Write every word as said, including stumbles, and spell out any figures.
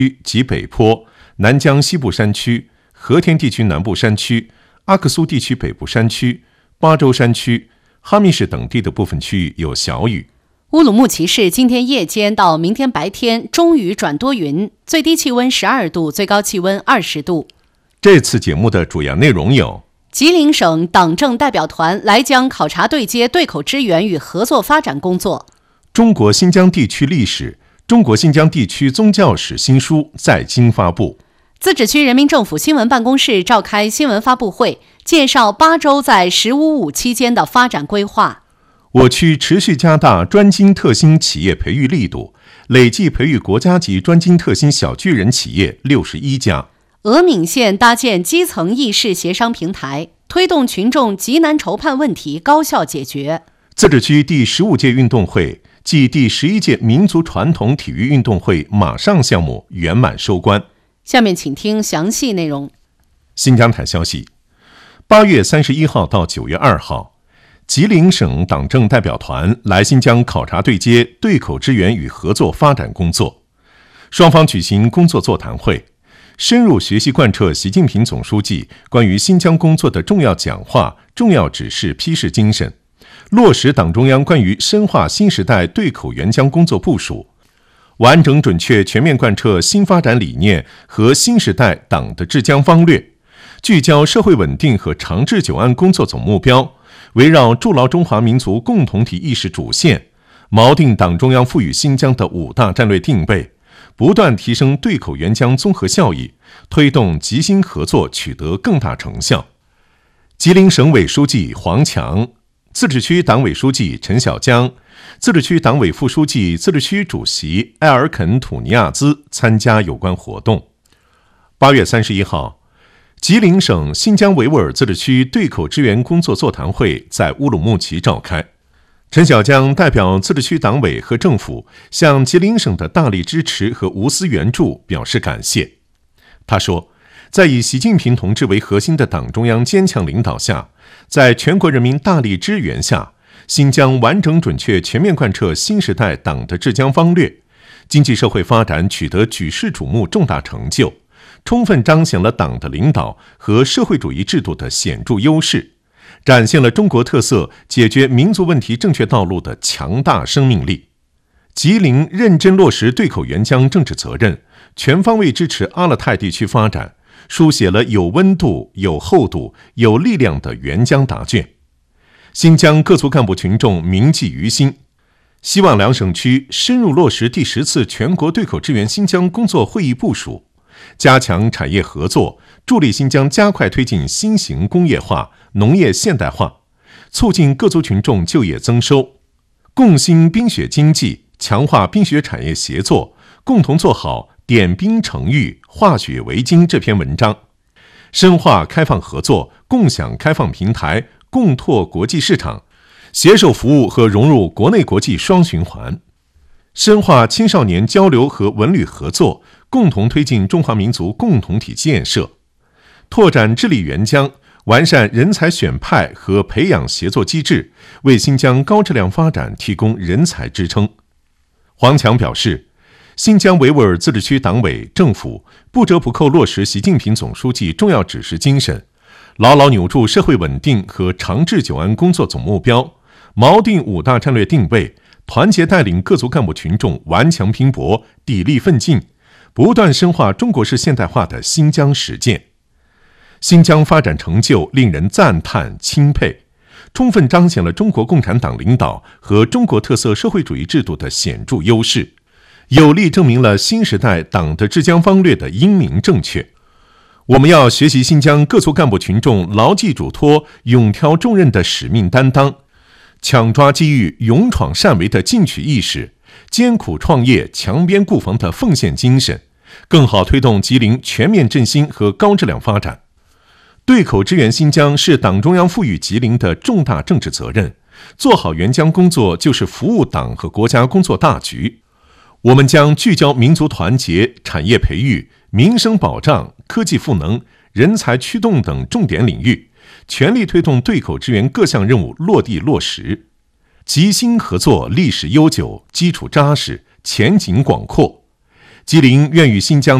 及北坡、南疆西部山区、和田地区南部山区、阿克苏地区北部山区、巴州山区、哈密市等地的部分区域有小雨。 乌鲁木齐市今天夜间到明天白天中雨转多云，最低气温十二度，最高气温二十度。 这次节目的主要内容有： 吉林省党政代表团来江考察对接对口支援与合作发展工作； 中国新疆地区历史、中国新疆地区宗教史新书在京发布； 自治区人民政府新闻办公室召开新闻发布会，介绍巴州在“十五五”期间的发展规划。 我区持续加大专精特新企业培育力度，累计培育国家级专精特新小巨人企业六十一家。 峨岷县搭建基层议事协商平台，推动群众急难筹判问题高效解决。 自治区第十五届运动会暨第十一届民族传统体育运动会马上项目圆满收官。 下面请听详细内容。 新疆台消息，八月三十一号到九月二号，吉林省党政代表团来新疆考察对接对口支援与合作发展工作，双方举行工作座谈会，深入学习贯彻习近平总书记关于新疆工作的重要讲话、重要指示批示精神，落实党中央关于深化新时代对口援疆工作部署，完整准确全面贯彻新发展理念和新时代党的治疆方略，聚焦社会稳定和长治久安工作总目标，围绕筑牢中华民族共同体意识主线，锚定党中央赋予新疆的五大战略定位，不断提升对口援疆综合效益，推动吉新合作取得更大成效。吉林省委书记黄强、自治区党委书记陈小江、自治区党委副书记、自治区主席埃尔肯土尼亚兹参加有关活动。八月三十一号，吉林省新疆维吾尔自治区对口支援工作座谈会在乌鲁木齐召开。陈小江代表自治区党委和政府向吉林省的大力支持和无私援助表示感谢。他说，在以习近平同志为核心的党中央坚强领导下，在全国人民大力支援下，新疆完整准确全面贯彻新时代党的治疆方略，经济社会发展取得举世瞩目重大成就，充分彰显了党的领导和社会主义制度的显著优势，展现了中国特色解决民族问题正确道路的强大生命力。吉林认真落实对口援疆政治责任，全方位支持阿勒泰地区发展，书写了有温度、有厚度、有力量的援疆答卷。新疆各族干部群众铭记于心，希望两省区深入落实第十次全国对口支援新疆工作会议部署，加强产业合作，助力新疆加快推进新型工业化、农业现代化，促进各族群众就业增收，共兴冰雪经济，强化冰雪产业协作，共同做好点冰成玉、化雪为金这篇文章，深化开放合作，共享开放平台，共拓国际市场，携手服务和融入国内国际双循环，深化青少年交流和文旅合作，共同推进中华民族共同体建设，拓展治理援疆，完善人才选派和培养协作机制，为新疆高质量发展提供人才支撑。黄强表示，新疆维吾尔自治区党委政府不折不扣落实习近平总书记重要指示精神，牢牢扭住社会稳定和长治久安工作总目标，锚定五大战略定位，团结带领各族干部群众顽强拼搏、砥砺奋进，不断深化中国式现代化的新疆实践。新疆发展成就令人赞叹钦佩，充分彰显了中国共产党领导和中国特色社会主义制度的显著优势，有力证明了新时代党的治疆方略的英明正确。我们要学习新疆各族干部群众牢记嘱托、勇挑重任的使命担当，抢抓机遇、勇闯善为的进取意识，艰苦创业、强边固防的奉献精神，更好推动吉林全面振兴和高质量发展。对口支援新疆是党中央赋予吉林的重大政治责任，做好援疆工作就是服务党和国家工作大局。我们将聚焦民族团结、产业培育、民生保障、科技赋能、人才驱动等重点领域，全力推动对口支援各项任务落地落实。吉新合作历史悠久，基础扎实，前景广阔。 吉林愿与新疆